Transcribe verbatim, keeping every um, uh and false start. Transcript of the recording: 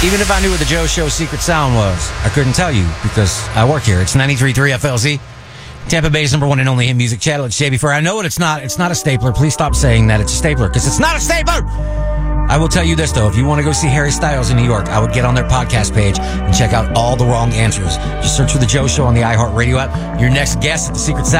Even if I knew what the Joe Show secret sound was, I couldn't tell you because I work here. It's ninety-three point three F L Z, Tampa Bay's number one and only hit music channel. It's J B Fur. I know what it's not. It's not a stapler. Please stop saying that it's a stapler because it's not a stapler. I will tell you this, though. If you want to go see Harry Styles in New York, I would get on their podcast page and check out all the wrong answers. Just search for The Joe Show on the iHeartRadio app. Your next guest at the Secret Sound